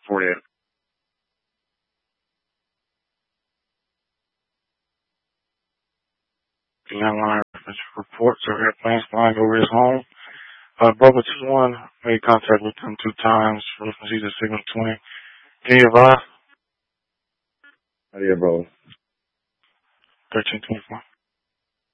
48. Landline reports of airplanes flying over his home. Brother 2-1 made contact with him 2 times. Frequency to signal 20. Can you advise? Yeah, brother. 1324.